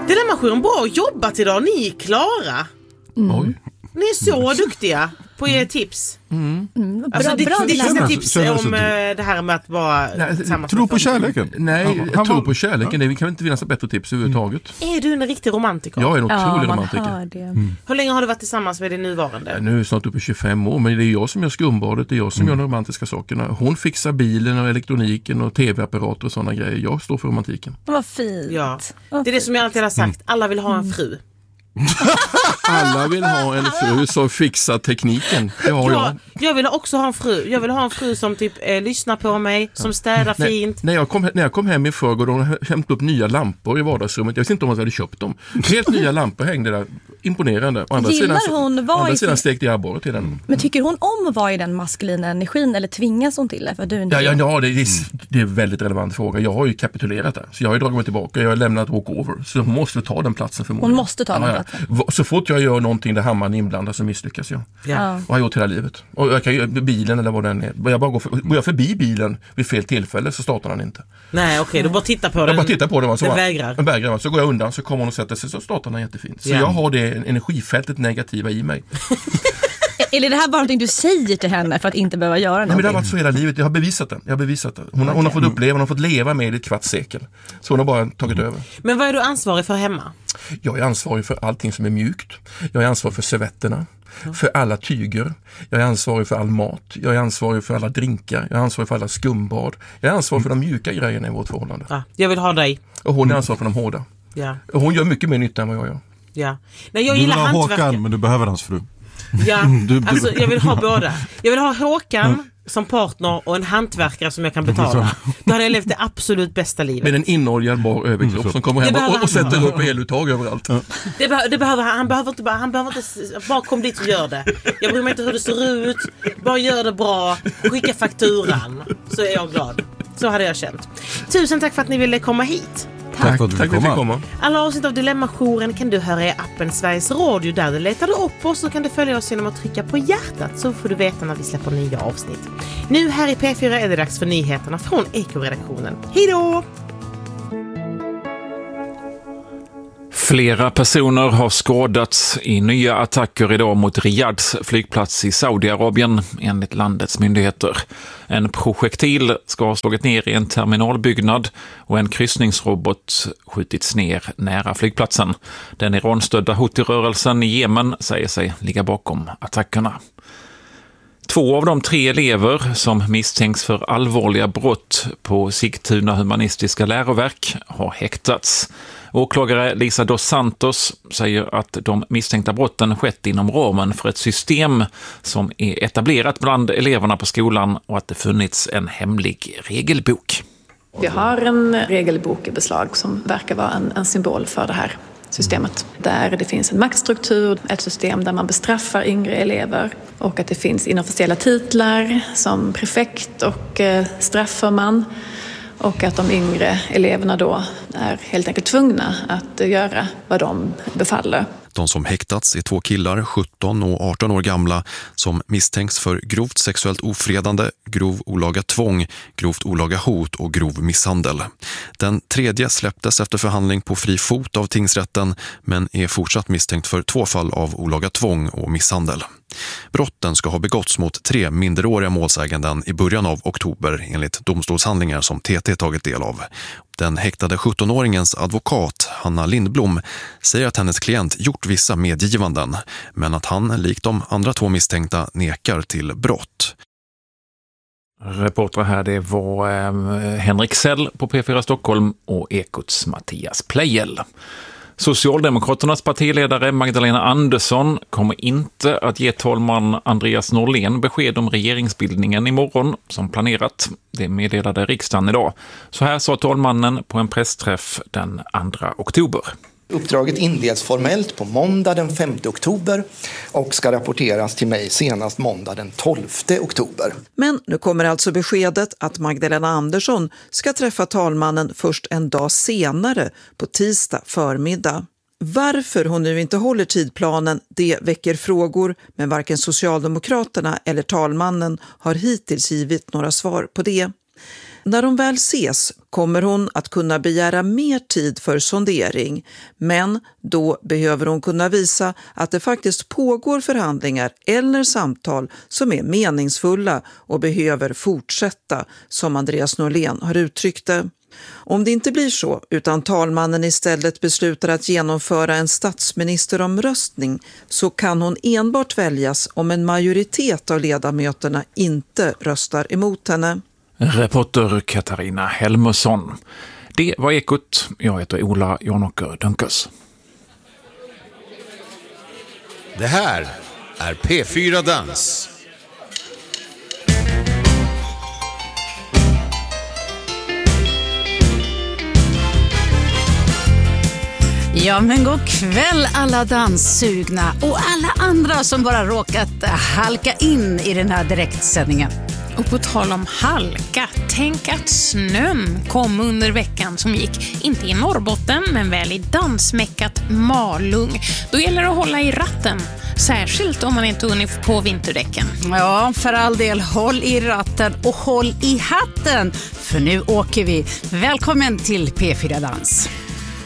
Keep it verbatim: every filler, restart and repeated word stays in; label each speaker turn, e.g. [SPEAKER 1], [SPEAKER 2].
[SPEAKER 1] Dilemma-jouren, bra jobbat idag. Ni är klara.
[SPEAKER 2] Mm. Oj.
[SPEAKER 1] Ni är så duktiga på era tips.
[SPEAKER 2] Mm.
[SPEAKER 1] Mm. Alltså, det, det, det finns ett tips om det här med att bara...
[SPEAKER 3] Nej, tro på kärleken.
[SPEAKER 2] Nej,
[SPEAKER 3] han
[SPEAKER 2] tro
[SPEAKER 3] var,
[SPEAKER 2] på kärleken.
[SPEAKER 3] Ja.
[SPEAKER 2] Det kan inte finnas ett bättre tips överhuvudtaget.
[SPEAKER 1] Mm. Är du en riktig romantiker?
[SPEAKER 2] Jag är en otrolig
[SPEAKER 4] ja,
[SPEAKER 2] romantiker.
[SPEAKER 4] Mm.
[SPEAKER 1] Hur länge har du varit tillsammans med din nuvarande?
[SPEAKER 2] Ja, nu är jag snart uppe i tjugofem år, men det är jag som gör skumbadet. Det är jag som mm. gör de romantiska sakerna. Hon fixar bilen och elektroniken och tv-apparater och sådana grejer. Jag står för romantiken.
[SPEAKER 4] Vad fint.
[SPEAKER 1] Ja. Det är det som jag alltid har sagt. Alla vill ha en fru.
[SPEAKER 2] Alla vill ha en fru som fixar tekniken. Det har jag.
[SPEAKER 1] jag. Jag vill också ha en fru. Jag vill ha en fru som typ eh, lyssnar på mig, som städar
[SPEAKER 2] när,
[SPEAKER 1] fint.
[SPEAKER 2] När jag, kom, när jag kom hem i förrgår och hämtade upp nya lampor i vardagsrummet. Jag visste inte om jag hade köpt dem. Helt nya lampor hängde där. Imponerande. Å andra
[SPEAKER 4] Gillar
[SPEAKER 1] alltså,
[SPEAKER 2] sidan,
[SPEAKER 4] hon var
[SPEAKER 2] andra
[SPEAKER 4] i
[SPEAKER 2] sidan
[SPEAKER 4] sin...
[SPEAKER 2] stekte jag abborre till den.
[SPEAKER 4] Men tycker hon om att vara i den maskulina energin eller tvingas hon till det? För du inte
[SPEAKER 2] ja, ja, ja det, är, det är en väldigt relevant fråga. Jag har ju kapitulerat där. Så jag har ju dragit mig tillbaka. Jag har lämnat walkover. Så hon måste ta den platsen för mig.
[SPEAKER 4] Hon måste ta den
[SPEAKER 2] ja,
[SPEAKER 4] platsen.
[SPEAKER 2] Ja. Så fort jag gör någonting där hammaren är inblandad så misslyckas jag.
[SPEAKER 1] Ja.
[SPEAKER 2] Och har gjort hela livet. Och jag kan ju, bilen eller vad den är. Jag bara går, för, går jag förbi bilen vid fel tillfälle så startar den inte.
[SPEAKER 1] Nej, okej. Okay, du bara tittar på den.
[SPEAKER 2] Jag bara tittar på den. Så
[SPEAKER 1] den
[SPEAKER 2] bara,
[SPEAKER 1] vägrar.
[SPEAKER 2] Den vägrar. Så går jag undan så kommer hon och sätter sig så startar den jättefint. Så ja. Jag har det energifältet negativa i mig.
[SPEAKER 4] Eller är det här bara någonting du säger till henne för att inte behöva göra någonting?
[SPEAKER 2] Nej, men det har varit så hela livet. Jag har bevisat det. Jag har bevisat det. Hon, okay. hon har fått uppleva, hon har fått leva med i ett kvarts sekel. Så hon har bara tagit över.
[SPEAKER 1] Men vad är du ansvarig för hemma?
[SPEAKER 2] Jag är ansvarig för allting som är mjukt. Jag är ansvarig för servetterna. Ja. För alla tyger. Jag är ansvarig för all mat. Jag är ansvarig för alla drinkar. Jag är ansvarig för alla skumbad. Jag är ansvarig för de mjuka grejerna i vårt förhållande.
[SPEAKER 1] Ja, jag vill ha dig.
[SPEAKER 2] Och hon är ansvarig för de hårda.
[SPEAKER 1] Ja.
[SPEAKER 2] Och hon gör mycket mer nytta än vad jag gör.
[SPEAKER 1] Ja. Nej, jag
[SPEAKER 3] du
[SPEAKER 1] gillar
[SPEAKER 3] vill ha
[SPEAKER 1] hantverket.
[SPEAKER 3] Håkan, men du behöver hans fru.
[SPEAKER 1] Ja,
[SPEAKER 3] du, du...
[SPEAKER 1] alltså jag vill ha båda. Jag vill ha Håkan mm. som partner och en hantverkare som jag kan betala. Då hade jag levt det absolut bästa livet.
[SPEAKER 2] Med en inoljad bar överkropp mm, som kommer hem och, och sätter upp eluttag överallt. Ja.
[SPEAKER 1] Det, be- det behöver han. Han behöver inte bara, han behöver inte bara kom dit och gör det. Jag bryr mig inte hur det ser ut. Bara gör det bra. Skicka fakturan. Så är jag glad. Så hade jag känt. Tusen tack för att ni ville komma hit.
[SPEAKER 3] Tack för att du
[SPEAKER 2] fick
[SPEAKER 3] komma.
[SPEAKER 2] komma.
[SPEAKER 1] Alla avsnitt av Dilemma-jouren kan du höra i appen Sveriges Radio. Där du letar du upp oss så kan du följa oss genom att trycka på hjärtat så får du veta när vi släpper nya avsnitt. Nu här i P fyra är det dags för nyheterna från Eko-redaktionen. Hej då!
[SPEAKER 5] Flera personer har skadats i nya attacker idag mot Riyads flygplats i Saudiarabien enligt landets myndigheter. En projektil ska ha slagit ner i en terminalbyggnad och en kryssningsrobot skjutits ner nära flygplatsen. Den Iranstödda Houthi-rörelsen i Jemen säger sig ligga bakom attackerna. Två av de tre elever som misstänks för allvarliga brott på Sigtuna humanistiska läroverk har häktats. Åklagare Lisa dos Santos säger att de misstänkta brotten skett inom ramen för ett system som är etablerat bland eleverna på skolan och att det funnits en hemlig regelbok.
[SPEAKER 6] Vi har en regelbok i beslag som verkar vara en, en symbol för det här systemet. Där det finns en maktstruktur, ett system där man bestraffar yngre elever och att det finns inofficiella titlar som prefekt och eh, strafförman. Och att de yngre eleverna då är helt enkelt tvungna att göra vad de befaller.
[SPEAKER 7] De som häktats är två killar, sjutton och arton år gamla, som misstänks för grovt sexuellt ofredande, grov olaga tvång, grovt olaga hot och grov misshandel. Den tredje släpptes efter förhandling på fri fot av tingsrätten men är fortsatt misstänkt för två fall av olaga tvång och misshandel. Brotten ska ha begåtts mot tre minderåriga målsäganden i början av oktober enligt domstolshandlingar som T T tagit del av. Den häktade sjuttonåringens advokat Hanna Lindblom säger att hennes klient gjort vissa medgivanden men att han, likt de andra två misstänkta, nekar till brott.
[SPEAKER 5] Reporter här det var eh, Henrik Sell på P fyra Stockholm och Ekots Mattias Plejel. Socialdemokraternas partiledare Magdalena Andersson kommer inte att ge talman Andreas Norlén besked om regeringsbildningen imorgon som planerat. Det meddelade riksdagen idag. Så här sa talmannen på en pressträff den andra oktober.
[SPEAKER 8] Uppdraget inleds formellt på måndag den femte oktober och ska rapporteras till mig senast måndag den tolfte oktober.
[SPEAKER 9] Men nu kommer alltså beskedet att Magdalena Andersson ska träffa talmannen först en dag senare på tisdag förmiddag. Varför hon nu inte håller tidplanen, det väcker frågor, men varken Socialdemokraterna eller talmannen har hittills givit några svar på det. När de väl ses kommer hon att kunna begära mer tid för sondering, men då behöver hon kunna visa att det faktiskt pågår förhandlingar eller samtal som är meningsfulla och behöver fortsätta, som Andreas Norlén har uttryckt det. Om det inte blir så, utan talmannen istället beslutar att genomföra en statsministeromröstning, så kan hon enbart väljas om en majoritet av ledamöterna inte röstar emot henne.
[SPEAKER 5] Reporter Katarina Helmersson. Det var Ekot. Jag heter Ola Jonåker Dunkers.
[SPEAKER 10] Det här är P fyra Dans.
[SPEAKER 4] Ja, men god kväll alla danssugna och alla andra som bara råkat halka in i den här direktsändningen.
[SPEAKER 11] Och på tal om halka, tänk att snön kom under veckan som gick, inte i Norrbotten men väl i dansmäckat Malung. Då gäller det att hålla i ratten, särskilt om man inte hunnit på vinterdäcken.
[SPEAKER 4] Ja, för all del, håll i ratten och håll i hatten, för nu åker vi. Välkommen till P fyra Dans.